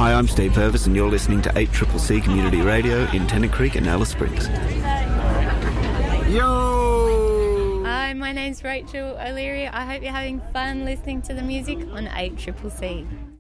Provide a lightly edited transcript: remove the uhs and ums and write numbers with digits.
Hi, I'm Steve Purvis and you're listening to 8CCC Community Radio in Tennant Creek and Alice Springs. Yo! Hi, my name's Rachel O'Leary. I hope you're having fun listening to the music on 8CCC.